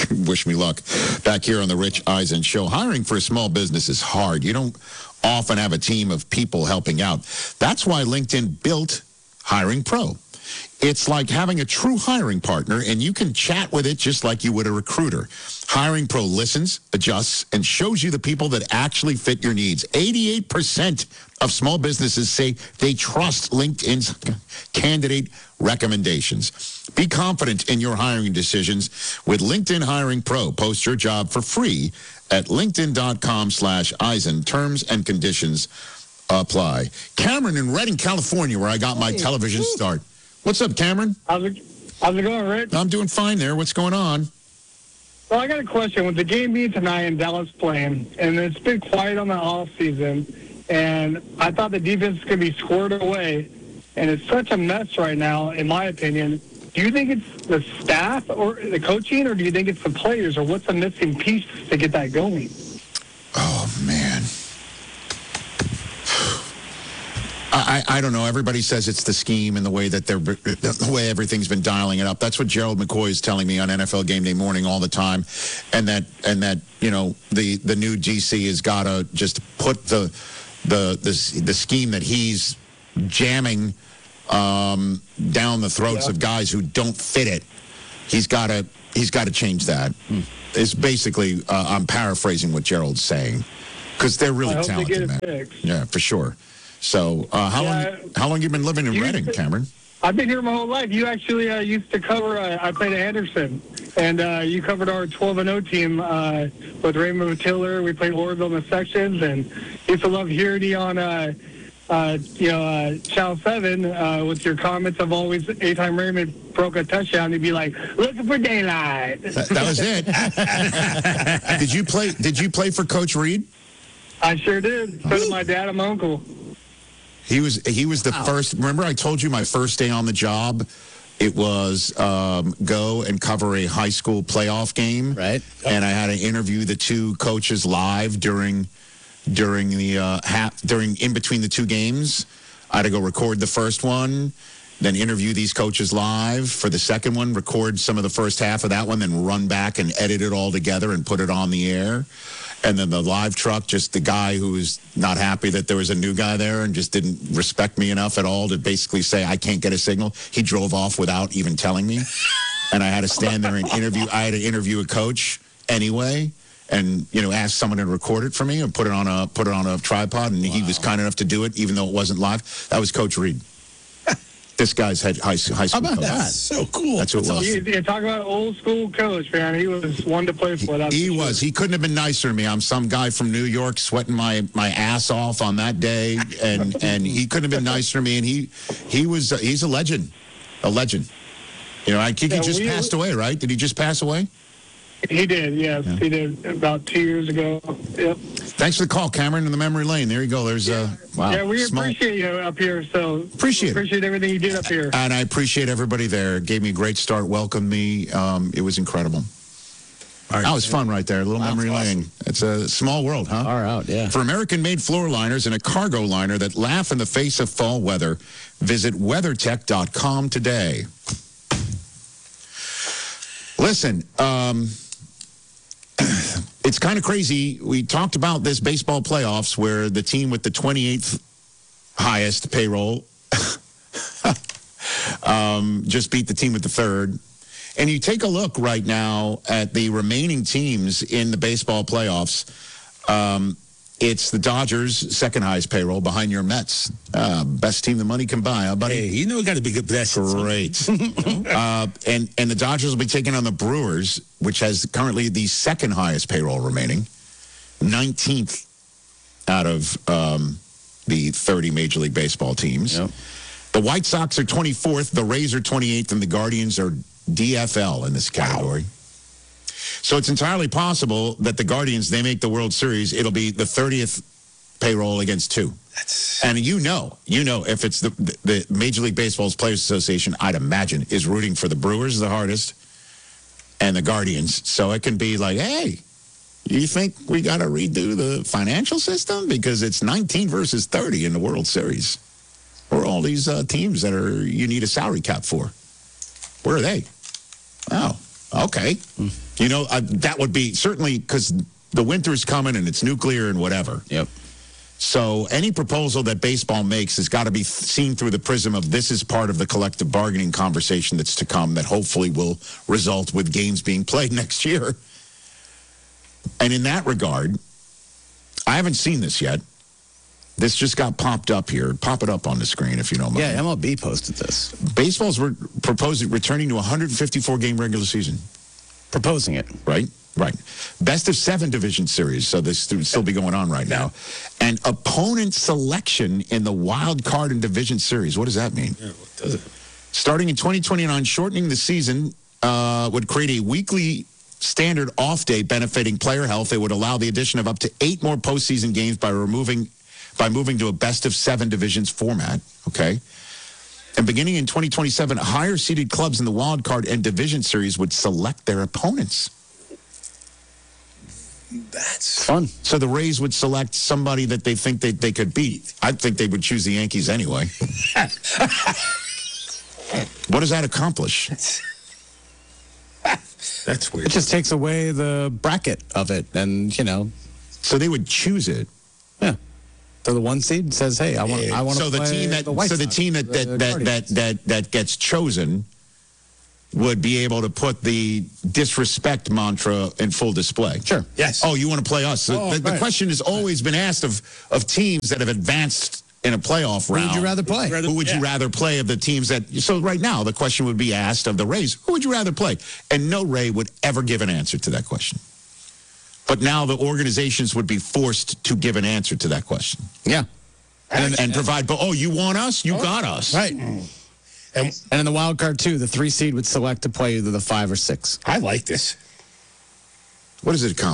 Wish me luck. Back here on the Rich Eisen Show. Hiring for a small business is hard. You don't often have a team of people helping out. That's why LinkedIn built Hiring Pro. It's like having a true hiring partner, and you can chat with it just like you would a recruiter. Hiring Pro listens, adjusts, and shows you the people that actually fit your needs. 88% of small businesses say they trust LinkedIn's candidate recommendations. Be confident in your hiring decisions with LinkedIn Hiring Pro. Post your job for free at linkedin.com/Eisen. Terms and conditions apply. Cameron in Redding, California, where I got my television start. What's up, Cameron? How's it going, Rich? I'm doing fine there. What's going on? Well, I got a question. With the game being tonight and Dallas playing, and it's been quiet on the off season, and I thought the defense could be squared away, and it's such a mess right now, in my opinion. Do you think it's the staff or the coaching, or do you think it's the players, or what's the missing piece to get that going? Oh, man. I don't know. Everybody says it's the scheme and the way that the way everything's been dialing it up. That's what Gerald McCoy is telling me on NFL Game Day Morning all the time, and that you know the new DC has got to just put the scheme that he's jamming down the throats of guys who don't fit it. He's got to change that. It's basically I'm paraphrasing what Gerald's saying because they're really talented, man. Fixed. Yeah, for sure. So, how long you been living in Redding, Cameron? I've been here my whole life. You actually used to cover. I played at Anderson, and you covered our 12-0 team with Raymond Tiller. We played Oroville in the sections, and used to love hearing you on, Channel 7 with your comments of always anytime Raymond broke a touchdown, he'd be like, "Looking for daylight." That was it. Did you play for Coach Reed? I sure did. So did my dad and my uncle. He was the first. Remember, I told you my first day on the job, it was go and cover a high school playoff game, right? And I had to interview the two coaches live during the in between the two games. I had to go record the first one, then interview these coaches live for the second one, record some of the first half of that one, then run back and edit it all together and put it on the air. And then the live truck, just the guy who was not happy that there was a new guy there and just didn't respect me enough at all to basically say, I can't get a signal. He drove off without even telling me. And I had to stand there and interview. I had to interview a coach anyway and, ask someone to record it for me and put it on a tripod. And he was kind enough to do it, even though it wasn't live. That was Coach Reed. This guy's high school How about coach. that? So cool. That's what it was. You talk about old school coach, man. He was one to play for. He was. He couldn't have been nicer to me. I'm some guy from New York sweating my ass off on that day, and he couldn't have been nicer to me. And he's a legend, a legend. I think he just passed away, right? Did he just pass away? He did, yes. Yeah. He did about 2 years ago. Yep. Thanks for the call, Cameron, in the memory lane. There you go. There's wow. Yeah, we appreciate you up here. So appreciate everything you did up here. And I appreciate everybody there. Gave me a great start, welcomed me. It was incredible. That was fun right there. A little memory lane. It's a small world, huh? Far out, yeah. For American-made floor liners and a cargo liner that laugh in the face of fall weather, visit WeatherTech.com today. Listen, it's kind of crazy. We talked about this baseball playoffs where the team with the 28th highest payroll just beat the team with the third. And you take a look right now at the remaining teams in the baseball playoffs. It's the Dodgers' second highest payroll behind your Mets. Best team the money can buy, huh, buddy? Hey, got to be good. That's great. And the Dodgers will be taking on the Brewers, which has currently the second highest payroll remaining, 19th out of the 30 Major League Baseball teams. Yep. The White Sox are 24th, the Rays are 28th, and the Guardians are DFL in this category. Wow. So it's entirely possible that the Guardians, they make the World Series, it'll be the 30th payroll against two. And you know, if it's the Major League Baseball's Players Association, I'd imagine, is rooting for the Brewers the hardest and the Guardians. So it can be like, hey, you think we got to redo the financial system? Because it's 19 versus 30 in the World Series. Or all these teams that you need a salary cap for. Where are they? Oh. Okay. You know, that would be certainly because the winter's coming and it's nuclear and whatever. Yep. So any proposal that baseball makes has got to be seen through the prism of this is part of the collective bargaining conversation that's to come that hopefully will result with games being played next year. And in that regard, I haven't seen this yet. This just got popped up here. Pop it up on the screen if you don't mind. Yeah, MLB posted this. Baseball's proposing returning to a 154-game regular season. Proposing it. Right? Right. Best of 7 division series, so this would still be going on right now. And opponent selection in the wild card and division series. What does that mean? Yeah, what does it? Starting in 2029, shortening the season would create a weekly standard off day benefiting player health. It would allow the addition of up to 8 more postseason games by moving to a best of 7 divisions format. Okay. And beginning in 2027, higher seeded clubs in the wild card and division series would select their opponents. That's Fun. So the Rays would select somebody that they think they could beat. I think they would choose the Yankees anyway. What does that accomplish? that's weird. It just takes away the bracket of it. And, So they would choose it. yeah. So the 1 seed says, hey, I want to So the play team that the White Sox, the Guardians. that gets chosen would be able to put the disrespect mantra in full display. Sure. Yes. Oh, you want to play us? The right. question has always been asked of teams that have advanced in a playoff round. Who would you rather play? Who would you rather play of the teams that? So right now, the question would be asked of the Rays: who would you rather play? And no Ray would ever give an answer to that question. But now the organizations would be forced to give an answer to that question. Yeah. And provide. But you want us? You got us. Right. And And in the wild card, too, the 3 seed would select to play either the 5 or 6. I like this. What does it accomplish?